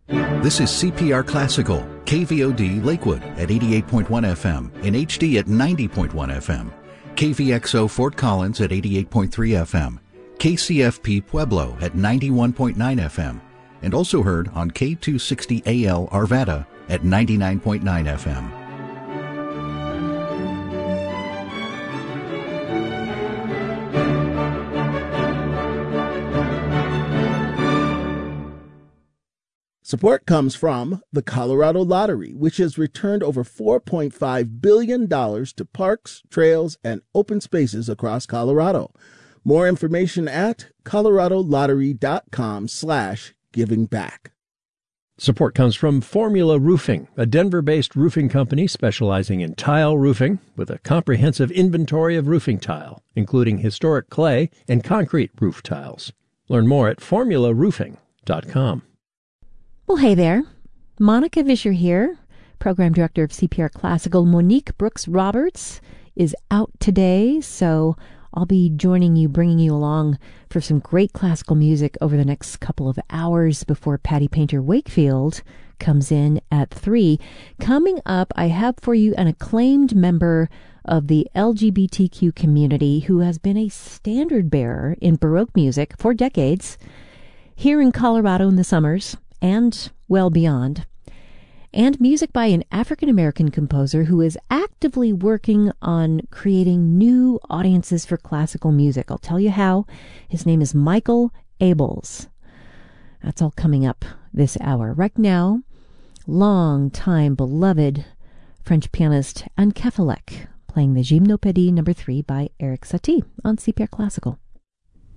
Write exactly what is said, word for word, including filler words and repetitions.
This is C P R Classical, K V O D Lakewood at eighty-eight point one F M and H D at ninety point one F M. K V X O Fort Collins at eighty-eight point three F M. K C F P Pueblo at ninety-one point nine F M. And also heard on K two sixty A L Arvada at ninety-nine point nine F M. Support comes from the Colorado Lottery, which has returned over four point five billion dollars to parks, trails, and open spaces across Colorado. More information at coloradolottery.com slash giving back. Support comes from Formula Roofing, a Denver-based roofing company specializing in tile roofing with a comprehensive inventory of roofing tile, including historic clay and concrete roof tiles. Learn more at formula roofing dot com. Well, hey there. Monica Vischer here, Program Director of C P R Classical. Monique Brooks-Roberts is out today, so I'll be joining you, bringing you along for some great classical music over the next couple of hours before Patty Painter Wakefield comes in at three. Coming up, I have for you an acclaimed member of the L G B T Q community who has been a standard bearer in Baroque music for decades here in Colorado in the summers and well beyond, and music by an African-American composer who is actively working on creating new audiences for classical music. I'll tell you how. His name is Michael Abels. That's all coming up this hour. Right now, long-time beloved French pianist Anne Kefelec playing the Gymnopédie number three by Erik Satie on C P R Classical.